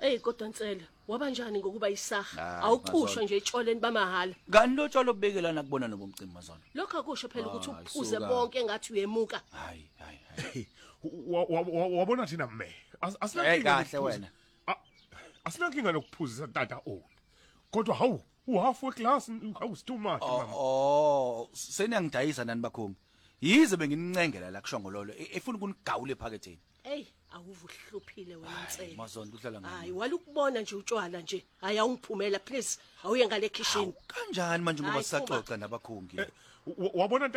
Hey kodwa Ntsele, wabanjani ngokuba isaha? Awuqhushwa nje etsholeni bamahala. Ngani lo tsholo obekelana kubona nobomcimbi mazona? Lokho akusho phela ukuthi uphuze bonke engathi uyemuka. Hayi. Wabona thina mme. Kahle wena. Asinankinga nokuphuzisa tata o. Kodwa hawu, uhalf weclass awus too much mama. Seniyangidayisa nani bakhumbi. Yize benginincengela la kushongololo efuna ukunigawula ephaketheni. Hey, awuvuhluphile wena Ntsele. Mazona kuhlala ngani? Hayi, walukubona nje utshwala nje. Hayi awungiphumela please. Awuye ngale kitchen. Kanjani manje ngoba sisaxoxa nabakhungi? Wabona